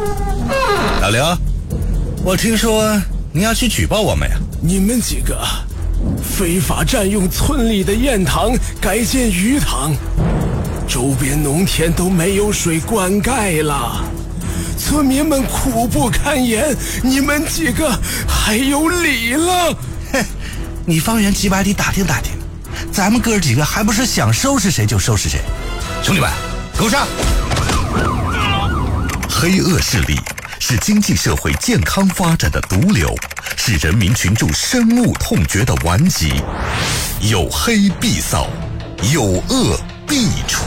老刘，我听说你要去举报我们呀？ 你们几个非法占用村里的堰塘改建鱼塘，周边农田都没有水灌溉了，村民们苦不堪言，你们几个还有理了？ 嘿，你方圆几百里打听打听，咱们哥几个还不是想收拾谁就收拾谁？兄弟们，给我上！ 黑恶势力是经济社会健康发展的毒瘤，是人民群众深恶痛绝的顽疾。有黑必扫，有恶必除。